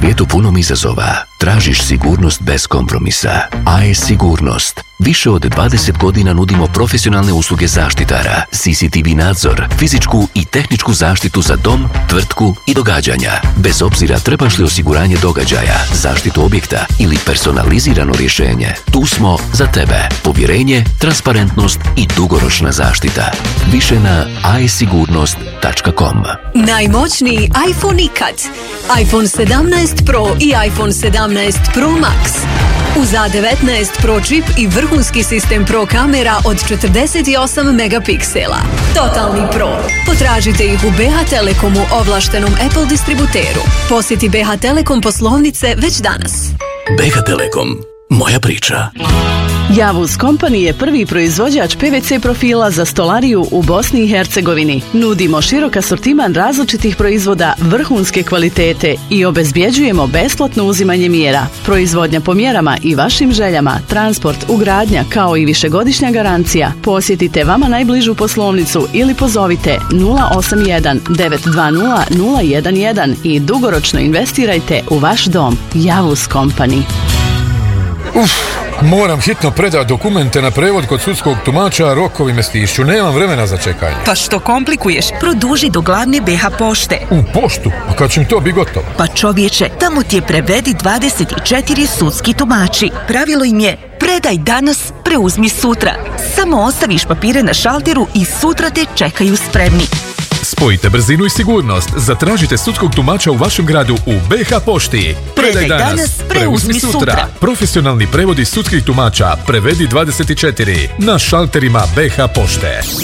svijetu punom izazova, tražiš sigurnost bez kompromisa. AES Sigurnost. Više od 20 godina nudimo profesionalne usluge zaštitara, CCTV nadzor, fizičku i tehničku zaštitu za dom, tvrtku i događanja. Bez obzira trebaš li osiguranje događaja, zaštitu objekta ili personalizirano rješenje, tu smo za tebe. Povjerenje, transparentnost i dugoročna zaštita. Više na aesigurnost.com. Najmoćniji iPhone ikad. iPhone 17 Pro i iPhone 17 Pro Max. Uz A19 Pro čip i vrhunski sistem Pro kamera od 48 megapiksela. Totalni Pro. Potražite ih u BH Telekomu ovlaštenom Apple distributeru. Posjeti BH Telekom poslovnice već danas. BH Telekom. Moja priča. Javuz Company je prvi proizvođač PVC profila za stolariju u Bosni i Hercegovini. Nudimo širok asortiman različitih proizvoda vrhunske kvalitete i obezbjeđujemo besplatno uzimanje mjera. Proizvodnja po mjerama i vašim željama, transport, ugradnja kao i višegodišnja garancija. Posjetite vama najbližu poslovnicu ili pozovite 081 920 011 i dugoročno investirajte u vaš dom. Javuz Company. Moram hitno predati dokumente na prevod kod sudskog tumača, rokovi me stišću, nemam vremena za čekanje. Pa što komplikuješ? Produži do glavne BH pošte. U poštu? A kad će mi to biti gotovo? Pa čovječe, tamo ti je Prevedi 24 sudski tumači. Pravilo im je predaj danas, preuzmi sutra. Samo ostaviš papire na šalteru i sutra te čekaju spremni. Spojite brzinu i sigurnost. Zatražite sudskog tumača u vašem gradu u BH pošti. Predaj danas, preuzmi sutra. Profesionalni prevodi sudskih tumača Prevedi 24 na šalterima BH pošte.